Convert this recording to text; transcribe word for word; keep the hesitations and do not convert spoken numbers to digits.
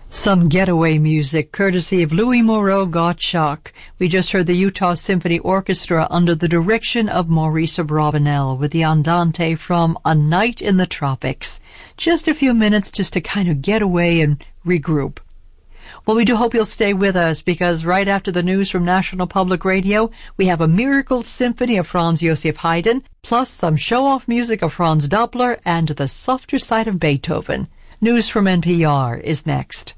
Some getaway music, courtesy of Louis Moreau Gottschalk. We just heard the Utah Symphony Orchestra under the direction of Maurice Abravanel with the Andante from A Night in the Tropics. Just a few minutes just to kind of get away and regroup. Well, we do hope you'll stay with us, because right after the news from National Public Radio, we have a Miracle Symphony of Franz Joseph Haydn, plus some show-off music of Franz Doppler and the softer side of Beethoven. News from N P R is next.